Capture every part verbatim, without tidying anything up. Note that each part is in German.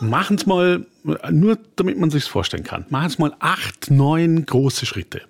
machen Sie mal, nur damit man sich vorstellen kann, machen Sie mal acht, neun große Schritte.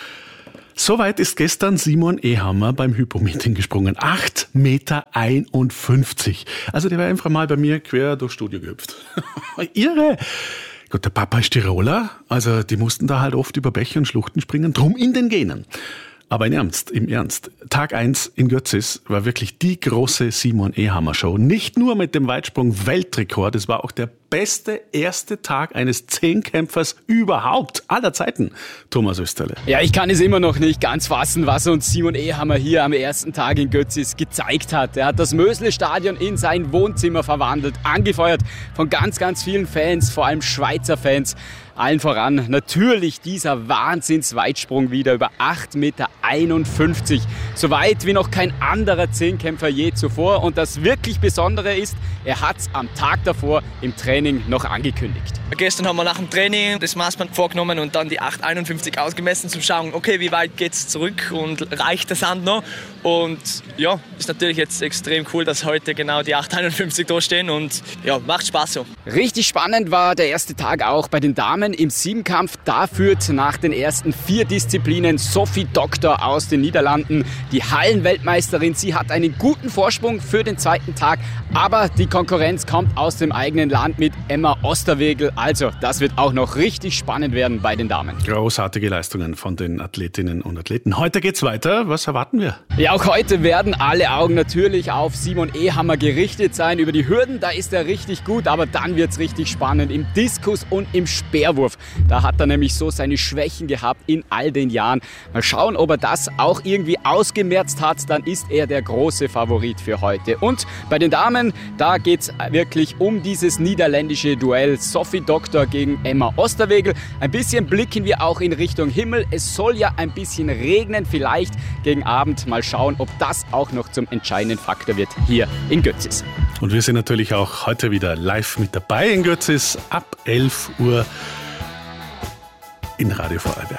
Soweit ist gestern Simon Ehammer beim Hypo-Meeting gesprungen. acht Meter einundfünfzig. Also der war einfach mal bei mir quer durchs Studio gehüpft. Irre! Gut, der Papa ist Tiroler, also die mussten da halt oft über Bäche und Schluchten springen, drum in den Genen. Aber im Ernst, im Ernst. Tag eins in Götzis war wirklich die große Simon Ehammer Show. Nicht nur mit dem Weitsprung Weltrekord, es war auch der beste erste Tag eines Zehnkämpfers überhaupt aller Zeiten. Thomas Österle. Ja, ich kann es immer noch nicht ganz fassen, was uns Simon Ehammer hier am ersten Tag in Götzis gezeigt hat. Er hat das Mösle-Stadion in sein Wohnzimmer verwandelt, angefeuert von ganz, ganz vielen Fans, vor allem Schweizer Fans. Allen voran natürlich dieser Wahnsinns-Weitsprung wieder über acht Meter einundfünfzig. So weit wie noch kein anderer Zehnkämpfer je zuvor. Und das wirklich Besondere ist, er hat es am Tag davor im Training noch angekündigt. Gestern haben wir nach dem Training das Maßband vorgenommen und dann die acht einundfünfzig ausgemessen, zum schauen, okay, wie weit geht's zurück und reicht der Sand noch? Und ja, ist natürlich jetzt extrem cool, dass heute genau die acht einundfünfzig da stehen und ja, macht Spaß so. Richtig spannend war der erste Tag auch bei den Damen im Siebenkampf. Da führt nach den ersten vier Disziplinen Sophie Doktor aus den Niederlanden, die Hallenweltmeisterin. Sie hat einen guten Vorsprung für den zweiten Tag, aber die Konkurrenz kommt aus dem eigenen Land mit Emma Osterwegel. Also, das wird auch noch richtig spannend werden bei den Damen. Großartige Leistungen von den Athletinnen und Athleten. Heute geht's weiter. Was erwarten wir? Ja, auch heute werden alle Augen natürlich auf Simon Ehammer gerichtet sein. Über die Hürden, da ist er richtig gut, aber dann wird's richtig spannend im Diskus und im Speerwurf. Da hat er nämlich so seine Schwächen gehabt in all den Jahren. Mal schauen, ob er das auch irgendwie ausgemerzt hat. Dann ist er der große Favorit für heute. Und bei den Damen, da geht's wirklich um dieses niederländische Duell Sophie Doktor gegen Emma Osterwegel. Ein bisschen blicken wir auch in Richtung Himmel. Es soll ja ein bisschen regnen, vielleicht gegen Abend. Mal schauen, ob das auch noch zum entscheidenden Faktor wird hier in Götzis. Und wir sind natürlich auch heute wieder live mit dabei in Götzis ab elf Uhr in Radio Vorarlberg.